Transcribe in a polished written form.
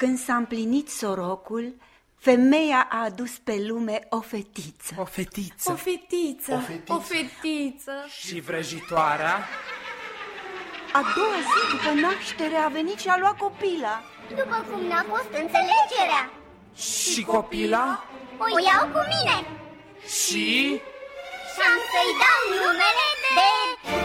Când s-a împlinit sorocul, femeia a adus pe lume o fetiță. O fetiță. O fetiță. O fetiță. O fetiță. Și vrăjitoarea? A doua zi după naștere a venit și a luat copila. După cum n-a fost înțelegerea, Și copila? o iau cu mine Și? și am să-i dau numele de